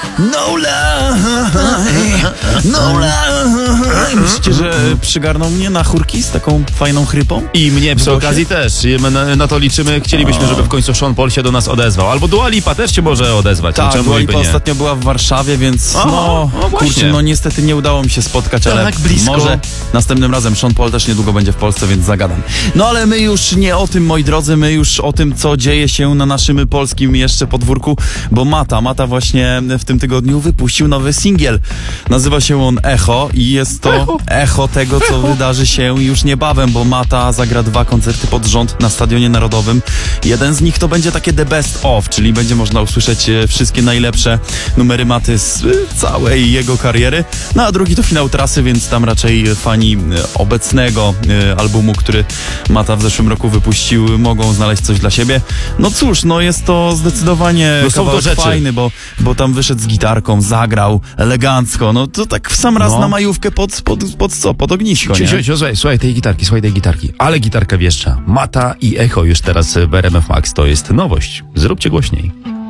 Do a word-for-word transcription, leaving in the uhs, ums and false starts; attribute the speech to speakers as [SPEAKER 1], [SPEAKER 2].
[SPEAKER 1] No lie, no lie. Myślicie, że przygarną mnie na chórki z taką fajną chrypą?
[SPEAKER 2] I mnie przy okazji też. I my na, na to liczymy. Chcielibyśmy, żeby w końcu Sean Paul się do nas odezwał. Albo Dua Lipa też się może odezwać.
[SPEAKER 1] Tak,
[SPEAKER 2] Czemu
[SPEAKER 1] Dua
[SPEAKER 2] by
[SPEAKER 1] Lipa
[SPEAKER 2] nie?
[SPEAKER 1] ostatnio była w Warszawie, więc
[SPEAKER 2] Aha,
[SPEAKER 1] no,
[SPEAKER 2] no właśnie.
[SPEAKER 1] kurczę, no niestety nie udało mi się spotkać, ale
[SPEAKER 2] Tak blisko.
[SPEAKER 1] może następnym razem. Sean Paul też niedługo będzie w Polsce, więc zagadam. No ale my już nie o tym, moi drodzy, my już o tym, co dzieje się na naszym polskim jeszcze podwórku, bo Mata, Mata właśnie w tym tygodniu wypuścił nowy singiel. Nazywa się on Echo i jest to echo, echo tego, co echo. wydarzy się już niebawem, bo Mata zagra dwa koncerty pod rząd na Stadionie Narodowym. Jeden z nich to będzie takie The Best Of, czyli będzie można usłyszeć wszystkie najlepsze numery Maty z całej jego kariery. No a drugi to finał trasy, więc tam raczej fani obecnego albumu, który Mata w zeszłym roku wypuścił, mogą znaleźć coś dla siebie. No cóż, no jest to zdecydowanie
[SPEAKER 2] no są to rzeczy.
[SPEAKER 1] fajny, bo, bo tam wyszedł z gitarką, zagrał elegancko, no to tak w sam raz
[SPEAKER 2] no.
[SPEAKER 1] na majówkę pod, pod, pod co? Pod ognisko, nie?
[SPEAKER 2] Słuchaj, słuchaj, słuchaj tej gitarki, słuchaj tej gitarki. Ale gitarka wieszcza. Mata i Echo już teraz w R M F Max to jest nowość. Zróbcie głośniej.